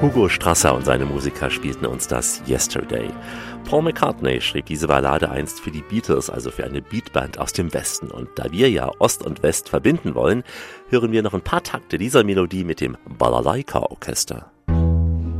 Hugo Strasser und seine Musiker spielten uns das Yesterday. Paul McCartney schrieb diese Ballade einst für die Beatles, also für eine Beatband aus dem Westen. Und da wir ja Ost und West verbinden wollen, hören wir noch ein paar Takte dieser Melodie mit dem Balalaika Orchester.